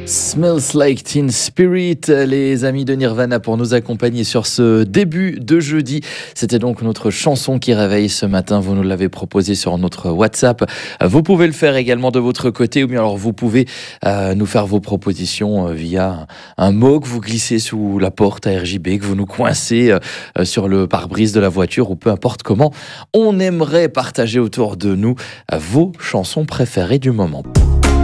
Smells Like Teen Spirit, les amis de Nirvana pour nous accompagner sur ce début de jeudi. C'était donc notre chanson qui réveille ce matin, vous nous l'avez proposé sur notre WhatsApp. Vous pouvez le faire également de votre côté ou bien alors vous pouvez nous faire vos propositions via un mot que vous glissez sous la porte à RJB, que vous nous coincez sur le pare-brise de la voiture ou peu importe comment. On aimerait partager autour de nous vos chansons préférées du moment.